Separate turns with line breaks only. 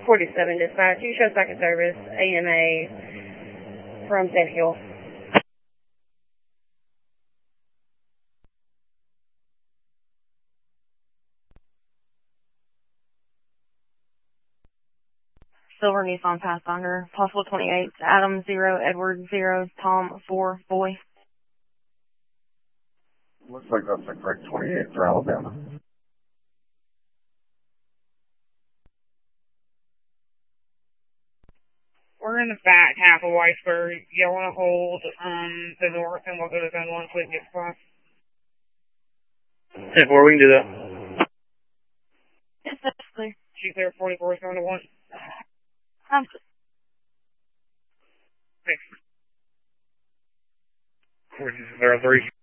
47 dispatch. You show second service, AMA from Sand Hill. Silver Nissan Pathfinder, possible 28, Adam 0, Edward 0, Tom 4, Boy.
Looks like that's the correct 28 for Alabama.
We're in the back half of Whitesburg. Y'all want to hold the north and we'll go to zone 1 so we can get spots?
10-4, we can do that.
Yes, that's clear.
She's there, 44, zone 1.
Thanks.
4003.